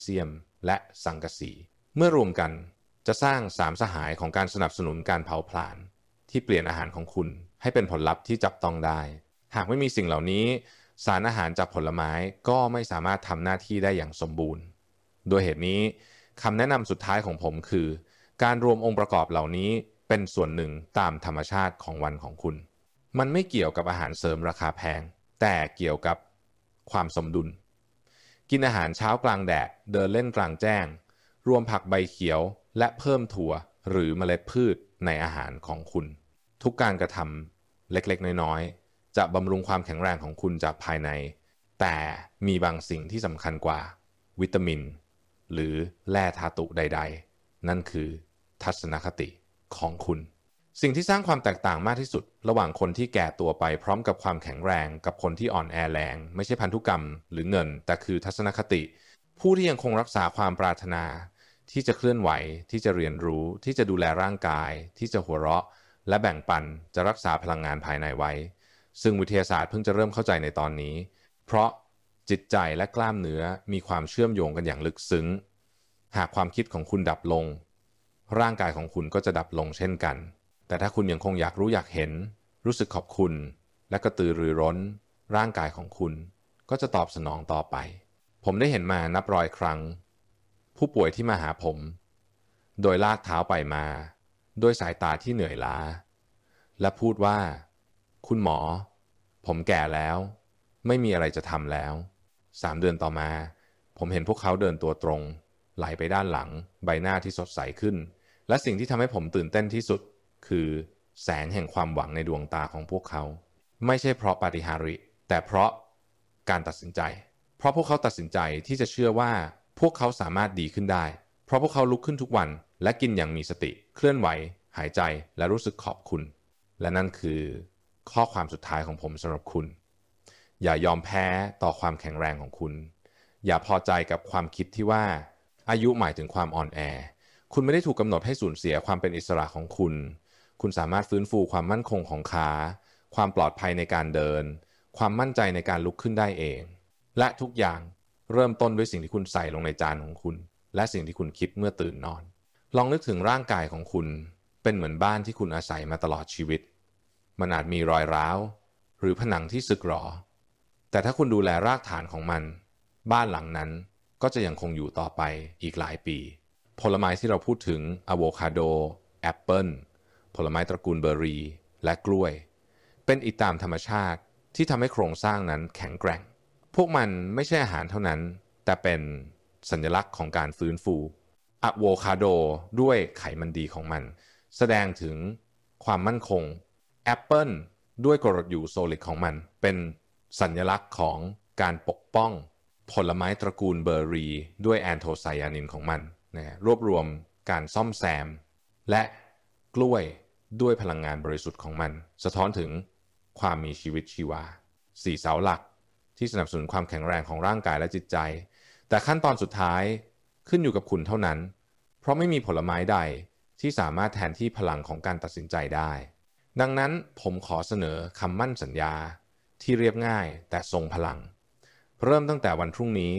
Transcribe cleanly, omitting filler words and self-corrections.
เซียมและสังกะสีเมื่อรวมกันจะสร้าง3สหายของการสนับสนุนการเผาผลาญที่เปลี่ยนอาหารของคุณให้เป็นผลลัพธ์ที่จับต้องได้หากไม่มีสิ่งเหล่านี้สารอาหารจากผลไม้ก็ไม่สามารถทำหน้าที่ได้อย่างสมบูรณ์โดยเหตุนี้คำแนะนำสุดท้ายของผมคือการรวมองค์ประกอบเหล่านี้เป็นส่วนหนึ่งตามธรรมชาติของวันของคุณมันไม่เกี่ยวกับอาหารเสริมราคาแพงแต่เกี่ยวกับความสมดุลกินอาหารเช้ากลางแดดเดินเล่นกลางแจ้งรวมผักใบเขียวและเพิ่มถั่วหรือเมล็ดพืชในอาหารของคุณทุกการกระทำเล็กๆน้อยๆจะบำรุงความแข็งแรงของคุณจากภายในแต่มีบางสิ่งที่สำคัญกว่าวิตามินหรือแร่ธาตุใดๆนั่นคือทัศนคติของคุณสิ่งที่สร้างความแตกต่างมากที่สุดระหว่างคนที่แก่ตัวไปพร้อมกับความแข็งแรงกับคนที่อ่อนแอแรงไม่ใช่พันธุกรรมหรือเงินแต่คือทัศนคติผู้ที่ยังคงรักษาความปรารถนาที่จะเคลื่อนไหวที่จะเรียนรู้ที่จะดูแลร่างกายที่จะหัวเราะและแบ่งปันจะรักษาพลังงานภายในไว้ซึ่งวิทยาศาสตร์เพิ่งจะเริ่มเข้าใจในตอนนี้เพราะจิตใจและกล้ามเนื้อมีความเชื่อมโยงกันอย่างลึกซึ้งหากความคิดของคุณดับลงร่างกายของคุณก็จะดับลงเช่นกันแต่ถ้าคุณยังคงอยากรู้อยากเห็นรู้สึกขอบคุณและกระตือรือร้นร่างกายของคุณก็จะตอบสนองต่อไปผมได้เห็นมานับร้อยครั้งผู้ป่วยที่มาหาผมโดยลากเท้าไปมาด้วยสายตาที่เหนื่อยล้าและพูดว่าคุณหมอผมแก่แล้วไม่มีอะไรจะทำแล้ว3 เดือนต่อมาผมเห็นพวกเขาเดินตัวตรงไหลไปด้านหลังใบหน้าที่สดใสขึ้นและสิ่งที่ทำให้ผมตื่นเต้นที่สุดคือแสงแห่งความหวังในดวงตาของพวกเขาไม่ใช่เพราะปาฏิหาริย์แต่เพราะการตัดสินใจเพราะพวกเขาตัดสินใจที่จะเชื่อว่าพวกเขาสามารถดีขึ้นได้เพราะพวกเขาลุกขึ้นทุกวันและกินอย่างมีสติเคลื่อนไหวหายใจและรู้สึกขอบคุณและนั่นคือข้อความสุดท้ายของผมสำหรับคุณอย่ายอมแพ้ต่อความแข็งแรงของคุณอย่าพอใจกับความคิดที่ว่าอายุหมายถึงความอ่อนแอคุณไม่ได้ถูกกำหนดให้สูญเสียความเป็นอิสระของคุณคุณสามารถฟื้นฟูความมั่นคงของขาความปลอดภัยในการเดินความมั่นใจในการลุกขึ้นได้เองและทุกอย่างเริ่มต้นด้วยสิ่งที่คุณใส่ลงในจานของคุณและสิ่งที่คุณคิดเมื่อตื่นนอนลองนึกถึงร่างกายของคุณเป็นเหมือนบ้านที่คุณอาศัยมาตลอดชีวิตมันอาจมีรอยร้าวหรือผนังที่สึกหรอแต่ถ้าคุณดูแลรากฐานของมันบ้านหลังนั้นก็จะยังคงอยู่ต่อไปอีกหลายปีผลไม้ที่เราพูดถึงอะโวคาโดแอปเปิลผลไม้ตระกูลเบอร์รี่และกล้วยเป็นอิฐตามธรรมชาติที่ทำให้โครงสร้างนั้นแข็งแกร่งพวกมันไม่ใช่อาหารเท่านั้นแต่เป็นสัญลักษณ์ของการฟื้นฟูอะโวคาโดด้วยไขมันดีของมันแสดงถึงความมั่นคงแอปเปิลด้วยกรดอยู่โซลิดของมันเป็นสัญลักษณ์ของการปกป้องผลไม้ตระกูลเบอร์รี่ด้วยแอนโทไซยานินของมันนะรวบรวมการซ่อมแซมและกล้วยด้วยพลังงานบริสุทธิ์ของมันสะท้อนถึงความมีชีวิตชีวา4 เสาหลักที่สนับสนุนความแข็งแรงของร่างกายและจิตใจแต่ขั้นตอนสุดท้ายขึ้นอยู่กับคุณเท่านั้นเพราะไม่มีผลไม้ใดที่สามารถแทนที่พลังของการตัดสินใจได้ดังนั้นผมขอเสนอคำมั่นสัญญาที่เรียบง่ายแต่ทรงพลังเริ่มตั้งแต่วันพรุ่งนี้